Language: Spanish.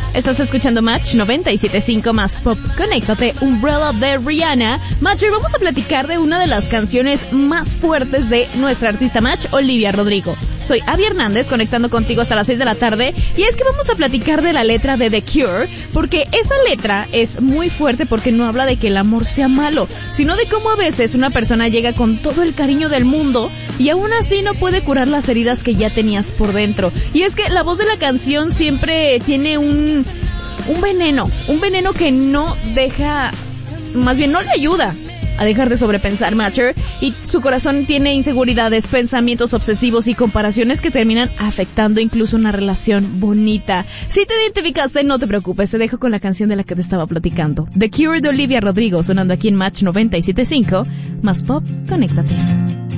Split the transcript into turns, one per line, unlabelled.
Estás escuchando Match 97.5 más Pop. Conéctate, Umbrella de Rihanna. Match, hoy vamos a platicar de una de las canciones más fuertes de nuestra artista Match, Olivia Rodrigo. Soy Abby Hernández, conectando contigo hasta las 6 de la tarde. Y es que vamos a platicar de la letra de The Cure, porque esa letra es muy fuerte porque no habla de que el amor sea malo, sino de cómo a veces una persona llega con todo el cariño del mundo y aún así no puede curar las heridas que ya tenías por dentro. Y es que la voz de la canción siempre tiene un veneno que no deja, más bien no le ayuda a dejar de sobrepensar Matcher, y su corazón tiene inseguridades, pensamientos obsesivos y comparaciones que terminan afectando incluso una relación bonita. Si te identificaste, no te preocupes, te dejo con la canción de la que te estaba platicando. The Cure de Olivia Rodrigo, sonando aquí en Match 97.5, más Pop, conéctate.